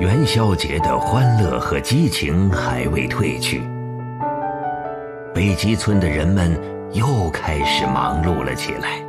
元宵节的欢乐和激情还未褪去，北极村的人们又开始忙碌了起来。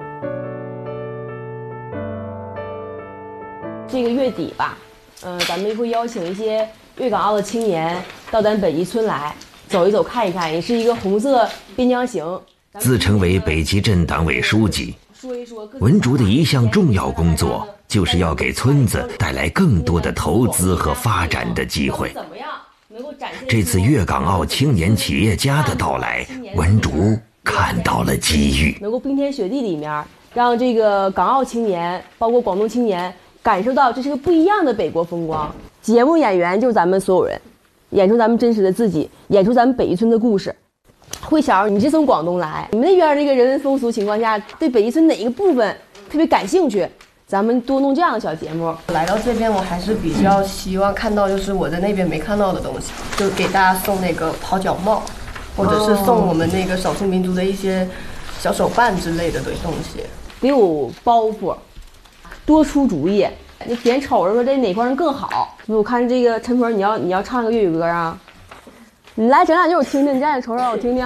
这个月底吧，咱们会邀请一些粤港澳的青年到咱北极村来走一走看一看，也是一个红色边疆行。 自称为北极镇党委书记，文竹的一项重要工作就是要给村子带来更多的投资和发展的机会。这次粤港澳青年企业家的到来，文竹看到了机遇， 能够冰天雪地里面让这个港澳青年包括广东青年感受到这是个不一样的北国风光。节目演员就是咱们所有人，演出咱们真实的自己，演出咱们北极村的故事。慧巧，你是从广东来，你们那边这个人文风俗情况下，对北极村哪一个部分特别感兴趣？咱们多弄这样的小节目。 来到这边，我还是比较希望看到就是我在那边没看到的东西，就给大家送那个泡脚帽，或者是送我们那个少数民族的一些小手办之类的东西。 得有包袱，多出主意。你点瞅着说这哪块人更好？我看这个陈鹏，你要唱个粤语歌啊？你来整两句我听听，你站着瞅瞅我听听。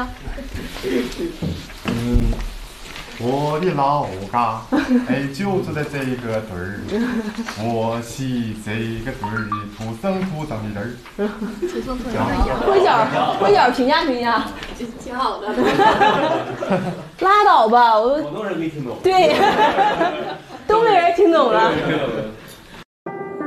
我的老家就住在这个堆儿，我是这个堆儿土生土长的人。 慧巧评价评价， 挺好的。 拉倒吧，广东人没听懂。对，东北人听懂了。